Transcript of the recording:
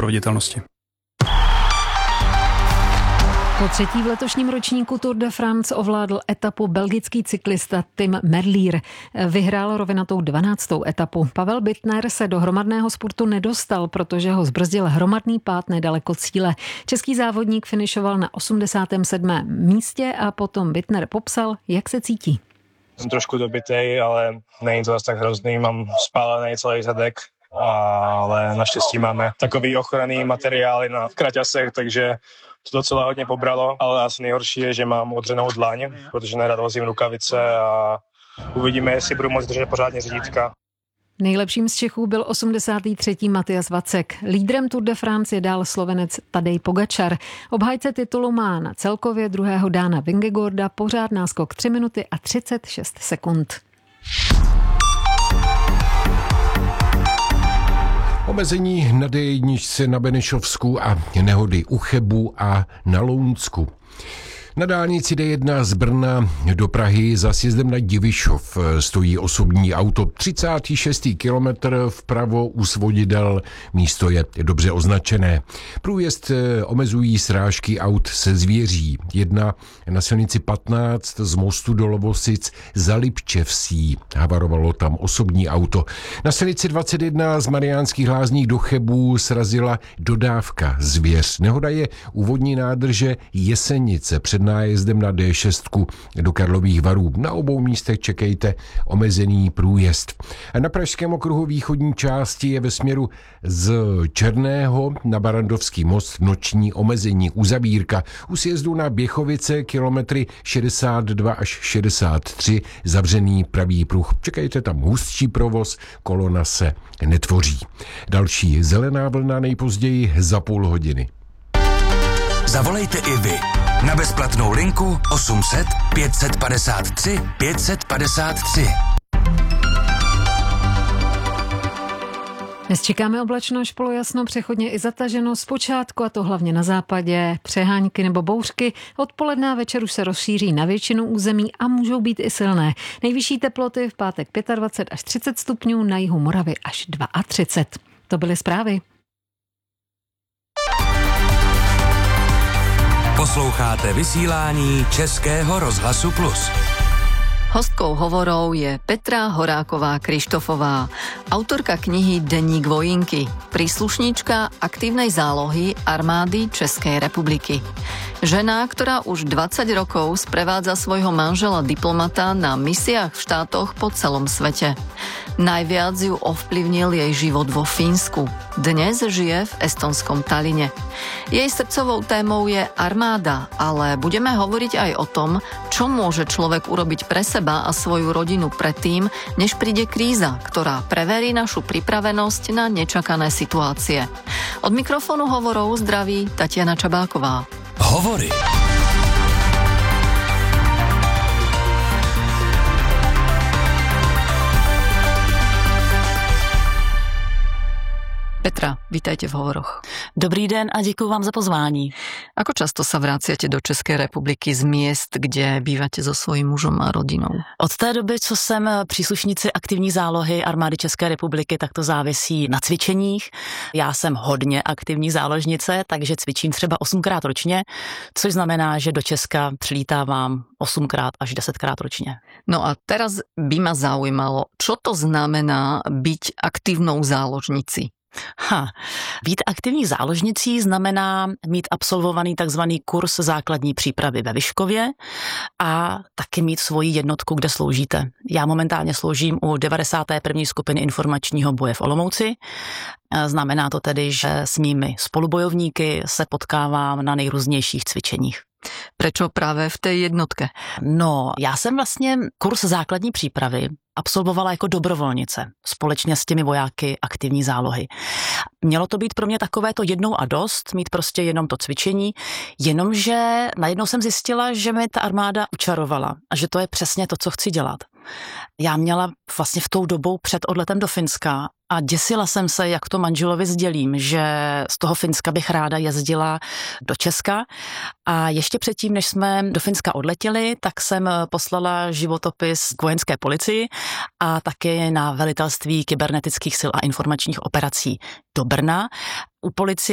proveditelnosti. Po třetí v letošním ročníku Tour de France ovládl etapu belgický cyklista Tim Merlier. Vyhrál rovinatou 12. etapu. Pavel Bittner se do hromadného sportu nedostal, protože ho zbrzdil hromadný pád nedaleko cíle. Český závodník finišoval na 87. místě a potom Bittner popsal, jak se cítí. Jsem trošku dobitej, ale není to zase tak hrozný, mám spálený celý zadek, ale naštěstí máme takový ochranný materiály na kraťasech, takže to docela hodně pobralo, ale asi nejhorší je, že mám odřenou dlaň, protože nerad vozím rukavice a uvidíme, jestli budu moct držet pořádně řídítka. Nejlepším z Čechů byl 83. Matias Vacek. Lídrem Tour de France je dál Slovenec Tadej Pogačar. Obhájce titulu má na celkově druhého Dána Vingegaarda pořád náskok 3 minuty a 36 sekund. Omezení na D1 na Benešovsku a nehody u Chebu a na Lounsku. Na dálnici D1 z Brna do Prahy za sjezdem na Divišov stojí osobní auto. 36. kilometr vpravo u Svodidel, místo je dobře označené. Průjezd omezují srážky aut se zvěří. Jedna na silnici 15 z mostu do Lovosic za Lipčevsí. Havarovalo tam osobní auto. Na silnici 21 z Mariánských Lázní do Chebu srazila dodávka zvěř. Nehoda je u vodní nádrže Jesenice před nájezdem na D6 do Karlových Varů. Na obou místech čekejte omezený průjezd. Na Pražském okruhu východní části je ve směru z Černého na Barandovský most noční omezení. Uzavírka u sjezdu na Běchovice kilometry 62 až 63 zavřený pravý pruh. Čekejte tam hustší provoz, kolona se netvoří. Další zelená vlna nejpozději za půl hodiny. Zavolejte i vy na bezplatnou linku 800 553 553. Dnes čekáme oblačno až polojasno, přechodně i zataženo zpočátku, a to hlavně na západě, přehánky nebo bouřky. Odpoledne a večer už se rozšíří na většinu území a můžou být i silné. Nejvyšší teploty v pátek 25 až 30 stupňů, na jihu Moravy až 32. To byly zprávy. Posloucháte vysílání Českého rozhlasu Plus. Hostkou hovorov je Petra Horáková-Krištofová, autorka knihy Deník vojinky, príslušníčka aktívnej zálohy armády Českej republiky. Žena, ktorá už 20 rokov sprevádza svojho manžela diplomata na misiách v štátoch po celom svete. Najviac ju ovplyvnil jej život vo Fínsku. Dnes žije v estonskom Talline. Jej srdcovou témou je armáda, ale budeme hovoriť aj o tom, čo môže človek urobiť pre seba a svoju rodinu predtým, než príde kríza, ktorá preverí našu pripravenosť na nečakané situácie. Od mikrofónu hovorov zdraví Tatiana Čabáková. Hovory. Petra, vítajte v hovoroch. Dobrý den a děkuji vám za pozvání. Ako často sa vraciate do České republiky z miest, kde bývate so svojím mužom a rodinou? Od té doby, co jsem příslušnici aktivní zálohy armády České republiky, tak to závisí na cvičeních. Já jsem hodně aktivní záložnice, takže cvičím třeba 8krát ročně, což znamená, že do Česka přilítávám 8krát až 10krát ročně. No a teraz by ma zaujímalo, čo to znamená byť aktívnou záložnicí? Být aktivní záložnicí znamená mít absolvovaný takzvaný kurz základní přípravy ve Vyškově a taky mít svoji jednotku, kde sloužíte. Já momentálně sloužím u 91. skupiny informačního boje v Olomouci. Znamená to tedy, že s mými spolubojovníky se potkávám na nejrůznějších cvičeních. Prečo právě v té jednotce? No, já jsem vlastně kurz základní přípravy absolvovala jako dobrovolnice společně s těmi vojáky aktivní zálohy. Mělo to být pro mě takové to jednou a dost, mít prostě jenom to cvičení, jenomže najednou jsem zjistila, že mi ta armáda učarovala a že to je přesně to, co chci dělat. Já měla vlastně v tou dobou před odletem do Finska a děsila jsem se, jak to manželovi sdělím, že z toho Finska bych ráda jezdila do Česka. A ještě předtím, než jsme do Finska odletěli, tak jsem poslala životopis k vojenské policii a taky na velitelství kybernetických sil a informačních operací do Brna. U policie